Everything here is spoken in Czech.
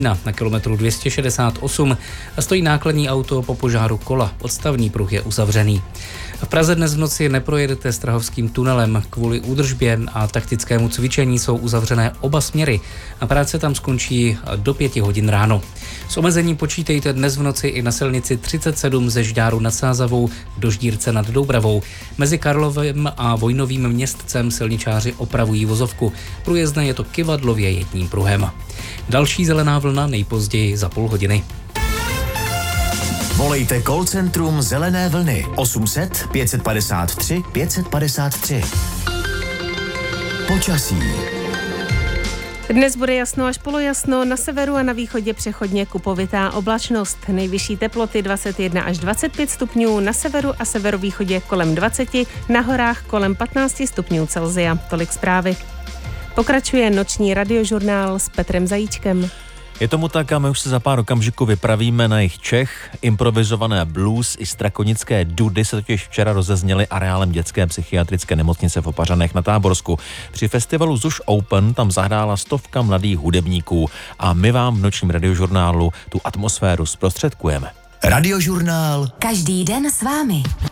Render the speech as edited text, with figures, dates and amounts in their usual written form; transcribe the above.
Na kilometru 268 stojí nákladní auto po požáru kola. Odstavný pruh je uzavřený. V Praze dnes v noci neprojedete Strahovským tunelem. Kvůli údržbě a taktickému cvičení jsou uzavřené oba směry a práce tam skončí do 5 hodin ráno. S omezením počítejte dnes v noci i na silnici 37 ze Žďáru nad Sázavou do Ždírce nad Doubravou. Mezi Karlovem a Vojnovým Městcem silničáři opravují vozovku. Průjezdné je to kyvadlově jedním pruhem. Další zelená vlna nejpozději za půl hodiny. Volejte call centrum Zelené vlny 800 553 553. Počasí. Dnes bude jasno až polojasno, na severu a na východě přechodně kupovitá oblačnost. Nejvyšší teploty 21 až 25 stupňů, na severu a severovýchodě kolem 20, na horách kolem 15 stupňů Celsia. Tolik zprávy. Pokračuje noční radiožurnál s Petrem Zajíčkem. Je tomu tak a my už se za pár okamžiků vypravíme na jih Čech. Improvizované blues i strakonické dudy se totiž včera rozezněly areálem dětské psychiatrické nemocnice v Opařanech na Táborsku. Při festivalu Zuš Open tam zahrála 100 mladých hudebníků a my vám v nočním radiožurnálu tu atmosféru zprostředkujeme. Radiožurnál. Každý den s vámi.